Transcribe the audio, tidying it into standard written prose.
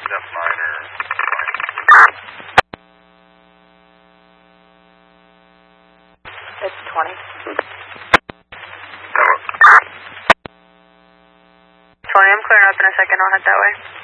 that minor. It's 20. 20, I'm clearing up in a second. I'll head that way.